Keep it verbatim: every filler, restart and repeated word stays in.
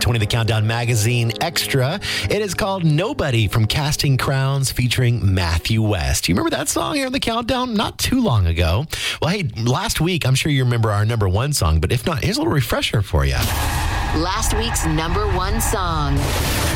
twenty, the Countdown Magazine Extra. It is called Nobody from Casting Crowns featuring Matthew West. You remember that song here on the Countdown? Not too long ago. Well, hey, last week, I'm sure you remember our number one song, but if not, here's a little refresher for you. Last week's number one song.